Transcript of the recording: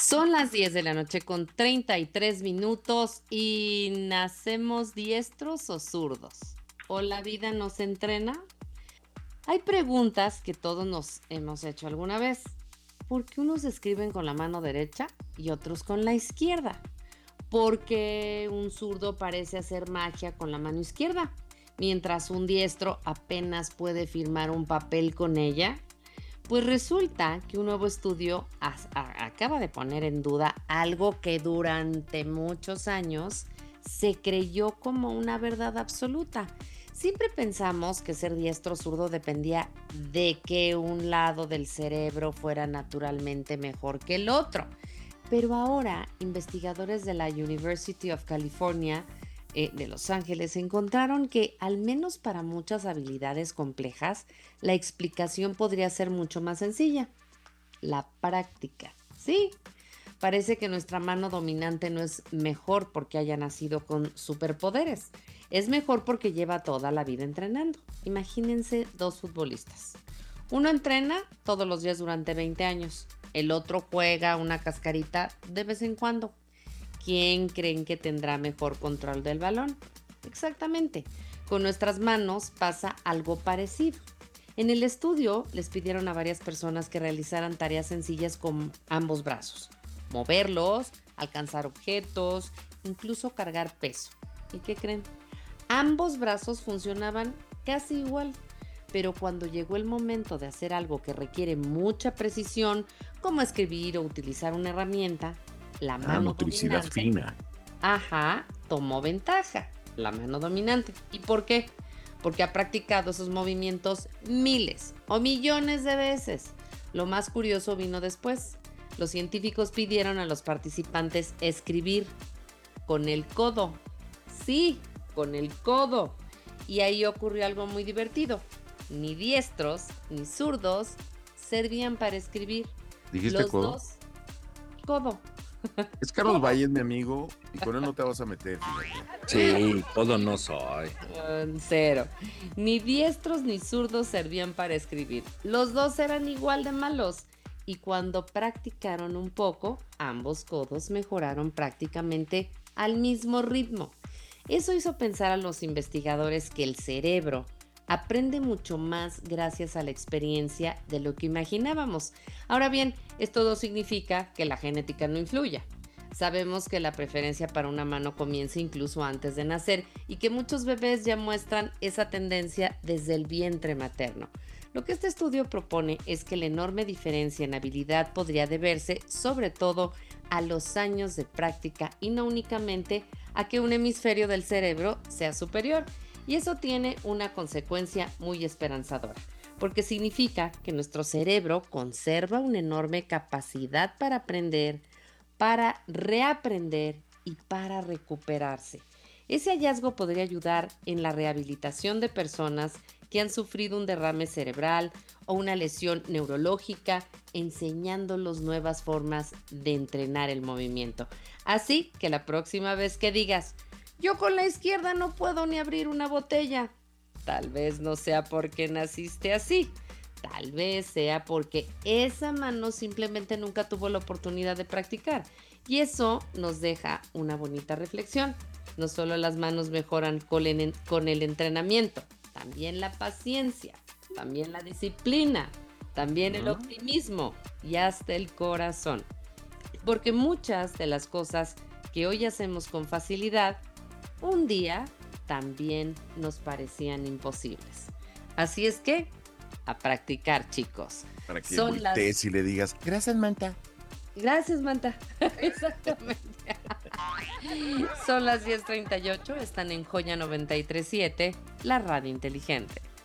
Son las 10 de la noche con 33 minutos y ¿nacemos diestros o zurdos? ¿O la vida nos entrena? Hay preguntas que todos nos hemos hecho alguna vez. ¿Por qué unos escriben con la mano derecha y otros con la izquierda? ¿Por qué un zurdo parece hacer magia con la mano izquierda, mientras un diestro apenas puede firmar un papel con ella? Pues resulta que un nuevo estudio acaba de poner en duda algo que durante muchos años se creyó como una verdad absoluta. Siempre pensamos que ser diestro o zurdo dependía de que un lado del cerebro fuera naturalmente mejor que el otro. Pero ahora, investigadores de la University of California de Los Ángeles encontraron que, al menos para muchas habilidades complejas, la explicación podría ser mucho más sencilla. La práctica. Sí, parece que nuestra mano dominante no es mejor porque haya nacido con superpoderes. Es mejor porque lleva toda la vida entrenando. Imagínense dos futbolistas. Uno entrena todos los días durante 20 años. El otro juega una cascarita de vez en cuando. ¿Quién creen que tendrá mejor control del balón? Exactamente. Con nuestras manos pasa algo parecido. En el estudio les pidieron a varias personas que realizaran tareas sencillas con ambos brazos. Moverlos, alcanzar objetos, incluso cargar peso. ¿Y qué creen? Ambos brazos funcionaban casi igual. Pero cuando llegó el momento de hacer algo que requiere mucha precisión, como escribir o utilizar una herramienta, la mano Motricidad dominante, fina. tomó ventaja, la mano dominante. ¿Y por qué? Porque ha practicado esos movimientos miles o millones de veces. Lo más curioso vino después. Los científicos pidieron a los participantes escribir con el codo. Sí, con el codo. Y ahí ocurrió algo muy divertido. Ni diestros ni zurdos servían para escribir. ¿Dijiste Los codo? dos, codo. Es Carlos Codo. Valle, mi amigo, y con él no te vas a meter, fíjate. Sí, todo no soy. Cero. Ni diestros ni zurdos servían para escribir. Los dos eran igual de malos. Y cuando practicaron un poco, ambos codos mejoraron prácticamente al mismo ritmo. Eso hizo pensar a los investigadores que el cerebro aprende mucho más gracias a la experiencia de lo que imaginábamos. Ahora bien, esto no significa que la genética no influya. Sabemos que la preferencia para una mano comienza incluso antes de nacer y que muchos bebés ya muestran esa tendencia desde el vientre materno. Lo que este estudio propone es que la enorme diferencia en habilidad podría deberse sobre todo a los años de práctica y no únicamente a que un hemisferio del cerebro sea superior. Y eso tiene una consecuencia muy esperanzadora, porque significa que nuestro cerebro conserva una enorme capacidad para aprender, para reaprender y para recuperarse. Ese hallazgo podría ayudar en la rehabilitación de personas que han sufrido un derrame cerebral o una lesión neurológica, enseñándolos nuevas formas de entrenar el movimiento. Así que la próxima vez que digas, yo con la izquierda no puedo ni abrir una botella, tal vez no sea porque naciste así. Tal vez sea porque esa mano simplemente nunca tuvo la oportunidad de practicar. Y eso nos deja una bonita reflexión. No solo las manos mejoran con el entrenamiento, también la paciencia, también la disciplina, también el optimismo y hasta el corazón. Porque muchas de las cosas que hoy hacemos con facilidad, un día también nos parecían imposibles. Así es que a practicar, chicos. Para que Son las... voltees y le digas, gracias, Manta. Gracias, Manta. Exactamente. Son las 10:38, están en Joya 93.7, la radio inteligente.